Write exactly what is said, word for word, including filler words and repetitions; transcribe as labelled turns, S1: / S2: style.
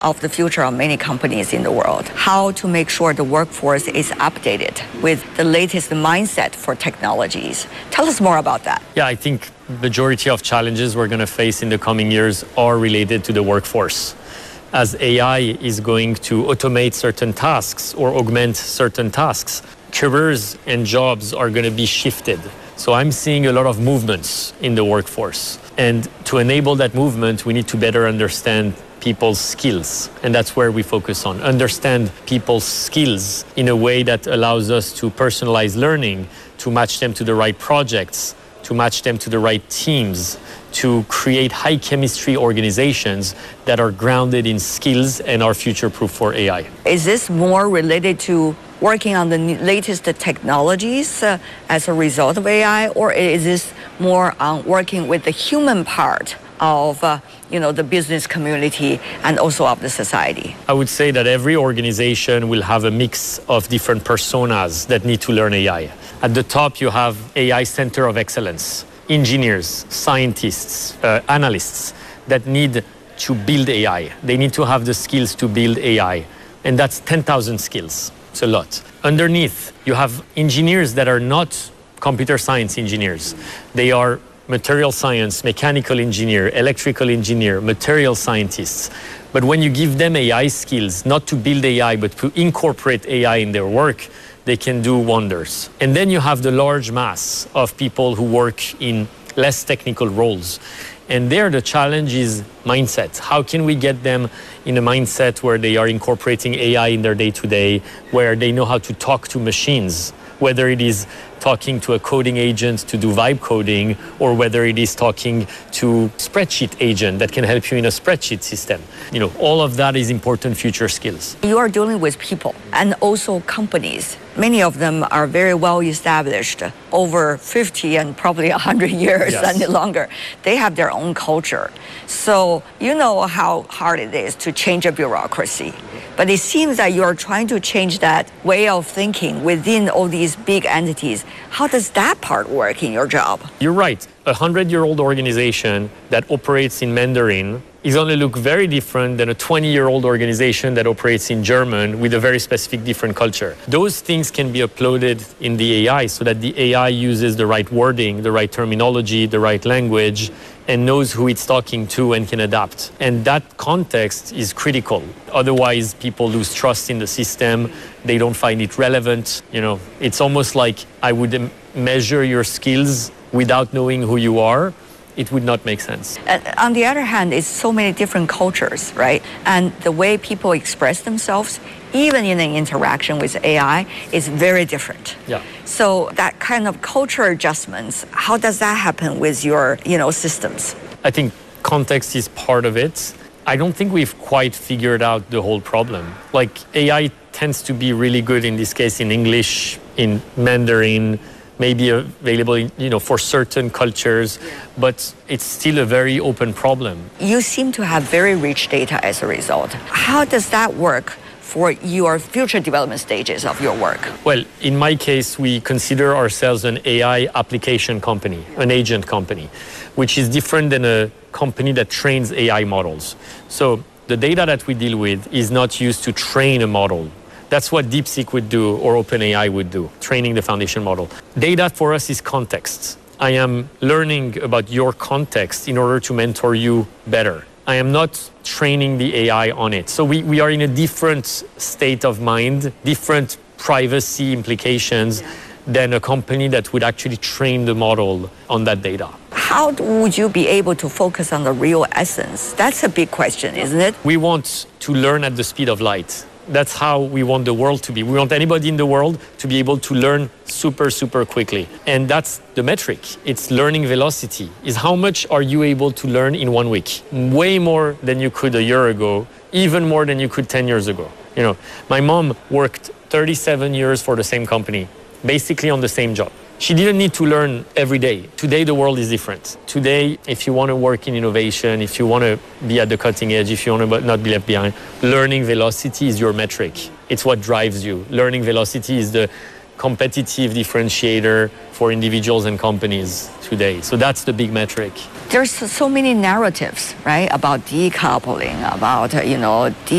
S1: of the future of many companies in the world. How to make sure the workforce is updated with the latest mindset for technologies. Tell us more about that.
S2: Yeah, I think majority of challenges we're going to face in the coming years are related to the workforce. As A I is going to automate certain tasks or augment certain tasks, careers and jobs are going to be shifted. So I'm seeing a lot of movements in the workforce. And to enable that movement, we need to better understand people's skills. And that's where we focus on. Understand people's skills in a way that allows us to personalize learning, to match them to the right projects, to match them to the right teams, to create high chemistry organizations that are grounded in skills and are future-proof for A I.
S1: Is this more related to working on the latest technologies uh, as a result of A I, or is this more on working with the human part of uh, you know, the business community and also of the society?
S2: I would say that every organization will have a mix of different personas that need to learn A I. At the top, you have A I Center of Excellence, engineers, scientists, uh, analysts that need to build A I. They need to have the skills to build A I. And that's ten thousand skills. It's a lot. Underneath, you have engineers that are not computer science engineers. They are material science, mechanical engineer, electrical engineer, material scientists. But when you give them A I skills, not to build A I, but to incorporate A I in their work, they can do wonders. And then you have the large mass of people who work in less technical roles. And there the challenge is mindset. How can we get them in a mindset where they are incorporating A I in their day-to-day, where they know how to talk to machines, whether it is talking to a coding agent to do vibe coding, or whether it is talking to spreadsheet agent that can help you in a spreadsheet system. You know, all of that is important future skills.
S1: You are dealing with people and also companies. Many of them are very well established, over fifty and probably one hundred years
S2: Yes.
S1: and longer. They have their own culture. So you know how hard it is to change a bureaucracy. But it seems that you're trying to change that way of thinking within all these big entities. How does that part work in your job?
S2: You're right. A hundred-year-old organization that operates in Mandarin is going to look very different than a twenty-year-old organization that operates in German with a very specific different culture. Those things can be uploaded in the A I so that the A I uses the right wording, the right terminology, the right language, and knows who it's talking to and can adapt. And that context is critical. Otherwise, people lose trust in the system. They don't find it relevant. You know, it's almost like I would measure your skills without knowing who you are. It would not make sense.
S1: Uh, on the other hand, it's so many different cultures, right? And the way people express themselves, even in an interaction with A I, is very different.
S2: Yeah.
S1: So that kind of culture adjustments, how does that happen with your, you know, systems?
S2: I think context is part of it. I don't think we've quite figured out the whole problem. Like A I tends to be really good in this case in English, in Mandarin, maybe available, you know, for certain cultures, but it's still a very open problem.
S1: You seem to have very rich data as a result. How does that work for your future development stages of your work?
S2: Well, in my case, we consider ourselves an A I application company, an agent company, which is different than a company that trains A I models. So the data that we deal with is not used to train a model. That's what DeepSeek would do or OpenAI would do, training the foundation model. Data for us is context. I am learning about your context in order to mentor you better. I am not training the A I on it. So we, we are in a different state of mind, different privacy implications than a company that would actually train the model on that data.
S1: How would you be able to focus on the real essence? That's a big question, isn't it?
S2: We want to learn at the speed of light. That's how we want the world to be. We want anybody in the world to be able to learn super, super quickly. And that's the metric. It's learning velocity. Is how much are you able to learn in one week? Way more than you could a year ago, even more than you could ten years ago. You know, my mom worked thirty-seven years for the same company, basically on the same job. She didn't need to learn every day. Today, the world is different. Today, if you want to work in innovation, if you want to be at the cutting edge, if you want to not be left behind, learning velocity is your metric. It's what drives you. Learning velocity is the competitive differentiator for individuals and companies today. So that's the big metric.
S1: There's so many narratives, right, about decoupling, about, you know, de